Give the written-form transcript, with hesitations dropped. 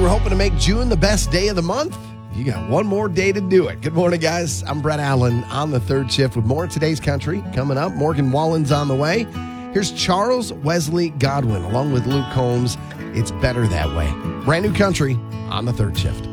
were hoping to make June the best day of the month, you got one more day to do it. Good morning, guys. I'm Brett Allen on the third shift with more Today's Country coming up. Morgan Wallen's on the way. Here's Charles Wesley Godwin along with Luke Combs. It's better that way. Brand new country on the third shift.